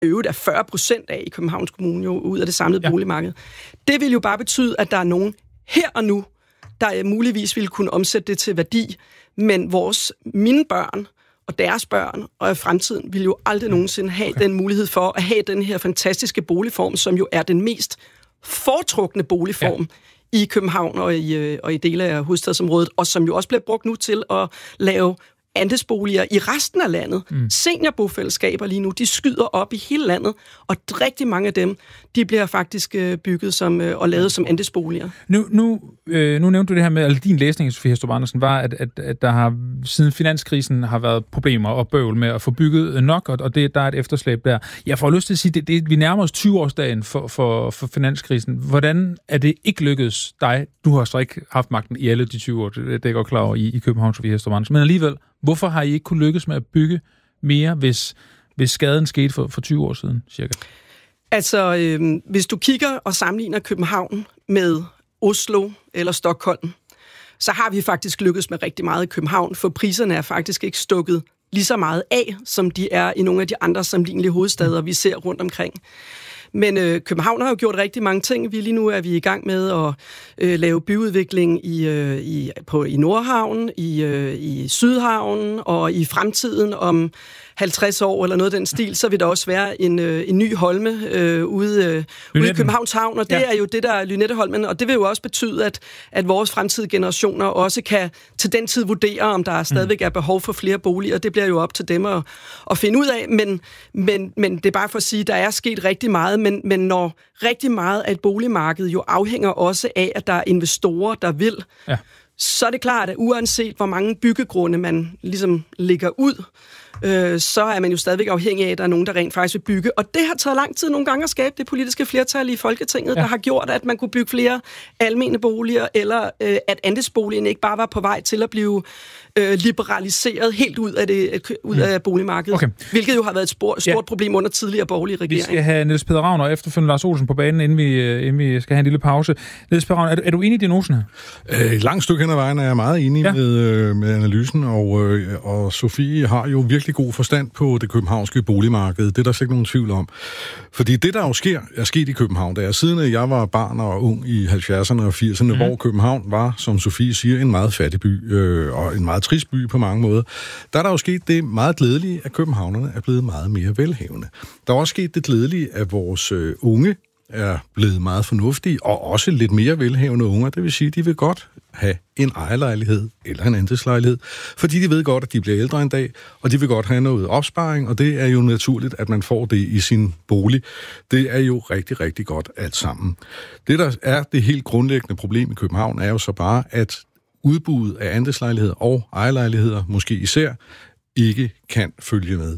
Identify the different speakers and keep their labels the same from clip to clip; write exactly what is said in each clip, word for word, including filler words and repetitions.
Speaker 1: øvrigt er fyrre procent af i Københavns Kommune jo ud af det samlede ja. boligmarked. Det vil jo bare betyde, at der er nogen her og nu, der muligvis ville kunne omsætte det til værdi, men vores, mine børn og deres børn og i fremtiden vil jo aldrig nogensinde have okay. den mulighed for at have den her fantastiske boligform, som jo er den mest foretrukne boligform ja. i København og i, og i dele af hovedstadsområdet, og som jo også bliver brugt nu til at lave andelsboliger i resten af landet. Mm. Seniorbofællesskaber lige nu, de skyder op i hele landet, og rigtig mange af dem, de bliver faktisk bygget som, og lavet som andelsboliger.
Speaker 2: Nu, nu, øh, nu nævnte du det her med, at din læsning, Sofie Hæstrup Andersen, var, at, at, at der har siden finanskrisen har været problemer og bøvl med at få bygget nok, og det, der er et efterslæb der. Jeg får lyst til at sige, det, det, vi nærmer os tyve-årsdagen for, for, for finanskrisen. Hvordan er det ikke lykkedes dig? Du har så ikke haft magten i alle de tyve år, det er godt klar over i, i København, Sofie Hæstrup Andersen, men alligevel, hvorfor har I ikke kunne lykkes med at bygge mere, hvis, hvis skaden skete for, for tyve år siden, cirka?
Speaker 1: Altså, øh, hvis du kigger og sammenligner København med Oslo eller Stockholm, så har vi faktisk lykkes med rigtig meget i København, for priserne er faktisk ikke stukket lige så meget af, som de er i nogle af de andre sammenlignelige hovedsteder, vi ser rundt omkring. Men øh, København har jo gjort rigtig mange ting. Vi lige nu er vi i gang med at øh, lave byudvikling i, øh, i, på, i Nordhavn, i, øh, i Sydhavnen, og i fremtiden om halvtreds år eller noget af den stil, så vil der også være en, øh, en ny holme øh, ude, øh, ude i Københavns Havn, og det ja. er jo det, der er Lynetteholmen, og det vil jo også betyde, at, at vores fremtidige generationer også kan til den tid vurdere, om der stadigvæk er behov for flere boliger. Det bliver jo op til dem at, at finde ud af, men, men, men det er bare for at sige, at der er sket rigtig meget, men, men når rigtig meget af et boligmarked jo afhænger også af, at der er investorer, der vil, ja. så er det klart, at uanset hvor mange byggegrunde man ligesom lægger ud, øh, så er man jo stadigvæk afhængig af, at der er nogen, der rent faktisk vil bygge. Og det har taget lang tid nogle gange at skabe det politiske flertal i Folketinget, ja. der har gjort, at man kunne bygge flere almene boliger, eller øh, at andelsboligen ikke bare var på vej til at blive øh, liberaliseret helt ud af, det, ud af mm. boligmarkedet. Okay. Hvilket jo har været et spor, stort ja. problem under tidligere borgerlige regeringer. Vi skal
Speaker 2: have Niels Peder Ravn og efterfølgende Lars Olsen på banen, inden vi, inden vi skal have en lille pause. Niels Peder Ravn, er, er du enig i diagnosen her?
Speaker 3: Øh, et langt stykke hen ad vejen er jeg meget enig ja. med, øh, med analysen, og, øh, og Sofie har jo virkelig god forstand på det københavnske boligmarked. Det er der slet ikke nogen tvivl om. Fordi det, der jo sker, er sket i København, det er siden jeg var barn og ung i halvfjerdserne og firserne, mm. hvor København var, som Sofie siger, en meget fattig by, øh, og en meget trist by på mange måder. Der er der jo sket det meget glædelige, at københavnerne er blevet meget mere velhavende. Der er også sket det glædelige, at vores øh, unge er blevet meget fornuftige, og også lidt mere velhavende unger. Det vil sige, at de vil godt have en ejerlejlighed eller en andelslejlighed, fordi de ved godt, at de bliver ældre en dag, og de vil godt have noget opsparing, og det er jo naturligt, at man får det i sin bolig. Det er jo rigtig, rigtig godt alt sammen. Det, der er det helt grundlæggende problem i København, er jo så bare, at udbuddet af andelslejligheder og ejerlejligheder, måske især, ikke kan følge med.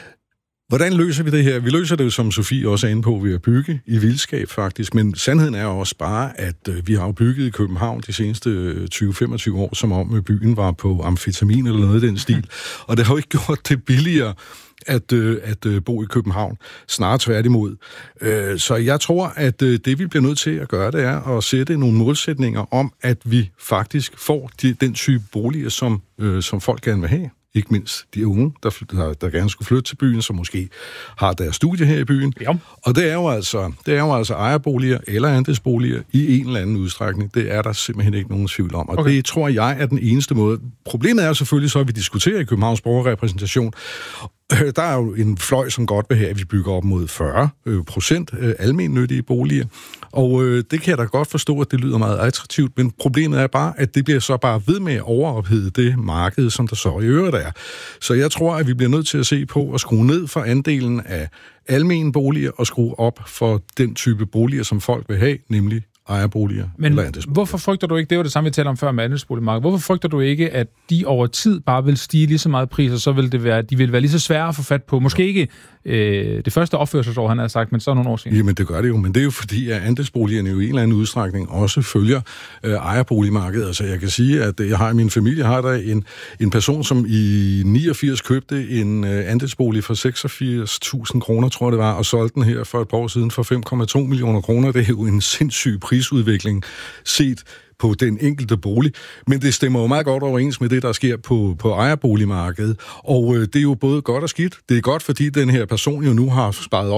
Speaker 3: Hvordan løser vi det her? Vi løser det jo, som Sofie også er inde på, ved at bygge i vildskab faktisk, men sandheden er også bare, at øh, vi har jo bygget i København de seneste tyve til femogtyve år, som om byen var på amfetamin eller noget i den stil, og det har jo ikke gjort det billigere at, øh, at øh, bo i København. Snarere tværtimod. Øh, så jeg tror, at øh, det vi bliver nødt til at gøre, det er at sætte nogle målsætninger om, at vi faktisk får de, den type boliger, som, øh, som folk gerne vil have. Ikke mindst de unge, der, der, der gerne skulle flytte til byen, som måske har deres studie her i byen. Ja. Og det er jo altså, det er jo altså ejerboliger eller andelsboliger i en eller anden udstrækning. Det er der simpelthen ikke nogen tvivl om. Og okay. det tror jeg er den eneste måde. Problemet er jo selvfølgelig så, at vi diskuterer i Københavns borgerrepræsentation. Der er jo en fløj, som godt vil have, at vi bygger op mod fyrre procent almennyttige boliger. Og øh, det kan jeg da godt forstå, at det lyder meget attraktivt, men problemet er bare, at det bliver så bare ved med at overophede det marked, som der så i øvrigt er. Så jeg tror, at vi bliver nødt til at se på at skrue ned for andelen af almene boliger og skrue op for den type boliger, som folk vil have, nemlig ejerboliger.
Speaker 2: Men hvorfor frygter du ikke, det var det samme, vi talte om før med andelsboligmarkedet, hvorfor frygter du ikke, at de over tid bare vil stige lige så meget pris, og så vil det være, de vil være lige så svære at få fat på? Måske ikke øh, det første opførselsår, han har sagt, men så nogle år siden.
Speaker 3: Jamen det gør det jo, men det er jo fordi, at andelsboligerne jo i en eller anden udstrækning også følger øh, ejerboligmarkedet. Altså jeg kan sige, at jeg har i min familie, har der en, en person, som i niogfirs købte en øh, andelsbolig for seksogfirs tusind kroner, tror jeg det var, og solgte den her for et par år siden for fem komma to millioner kroner. Det er jo en sindssyg prisudvikling set på den enkelte bolig. Men det stemmer jo meget godt overens med det, der sker på, på ejerboligmarkedet. Og øh, det er jo både godt og skidt. Det er godt, fordi den her person jo nu har sparet